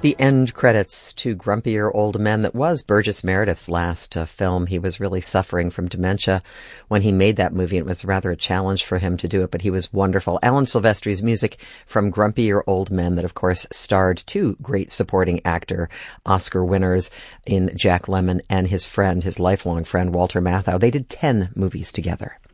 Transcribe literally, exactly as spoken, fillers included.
The end credits to Grumpier Old Men that was Burgess Meredith's last uh, film. He was really suffering from dementia when he made that movie. It was rather a challenge for him to do it, but he was wonderful. Alan Silvestri's music from Grumpier Old Men that, of course, starred two great supporting actor Oscar winners in Jack Lemmon and his friend, his lifelong friend, Walter Matthau. They did ten movies together.